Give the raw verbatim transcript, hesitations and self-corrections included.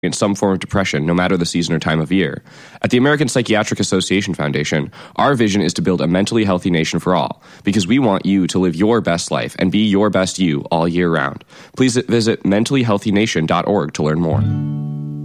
some form of depression, no matter the season or time of year. At the American Psychiatric Association Foundation, our vision is to build a mentally healthy nation for all, because we want you to live your best life and be your best you all year round. Please visit mentally healthy nation dot org to learn more.